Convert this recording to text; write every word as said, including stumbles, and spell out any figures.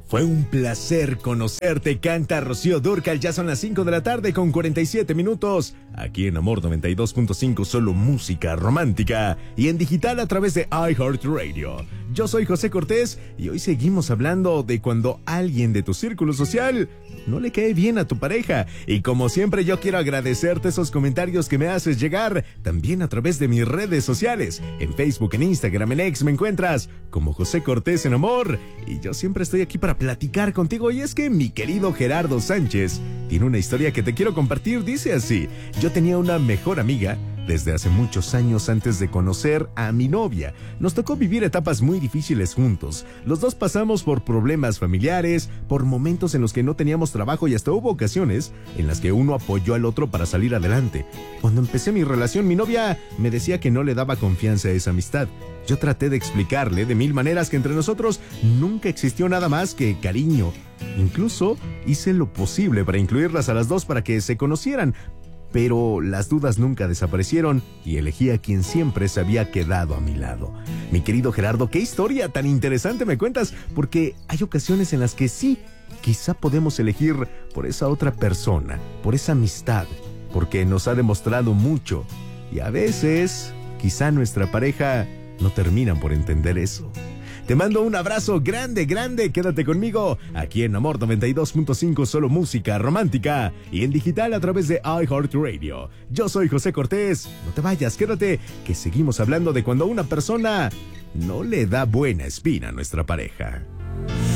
Fue un placer conocerte, canta Rocío Dúrcal. Ya son las cinco de la tarde con cuarenta y siete minutos. Aquí en Amor noventa y dos punto cinco, solo música romántica. Y en digital a través de iHeartRadio. Yo soy José Cortés y hoy seguimos hablando de cuando alguien de tu círculo social no le cae bien a tu pareja. Y como siempre, yo quiero agradecerte esos comentarios que me haces llegar también a través de mis redes sociales. En Facebook, en Instagram, en X me encuentras como José Cortés en Amor. Y yo siempre estoy aquí para platicar contigo. Y es que mi querido Gerardo Sánchez tiene una historia que te quiero compartir. Dice así: yo tenía una mejor amiga desde hace muchos años antes de conocer a mi novia. Nos tocó vivir etapas muy difíciles juntos. Los dos pasamos por problemas familiares, por momentos en los que no teníamos trabajo y hasta hubo ocasiones en las que uno apoyó al otro para salir adelante. Cuando empecé mi relación, mi novia me decía que no le daba confianza a esa amistad. Yo traté de explicarle de mil maneras que entre nosotros nunca existió nada más que cariño. Incluso hice lo posible para incluirlas a las dos para que se conocieran. Pero las dudas nunca desaparecieron y elegí a quien siempre se había quedado a mi lado. Mi querido Gerardo, qué historia tan interesante me cuentas, porque hay ocasiones en las que sí, quizá podemos elegir por esa otra persona, por esa amistad, porque nos ha demostrado mucho. Y a veces, quizá nuestra pareja no termina por entender eso. Te mando un abrazo grande, grande. Quédate conmigo aquí en Amor noventa y dos punto cinco, solo música romántica. Y en digital a través de iHeartRadio. Yo soy José Cortés. No te vayas, quédate, que seguimos hablando de cuando una persona no le da buena espina a nuestra pareja.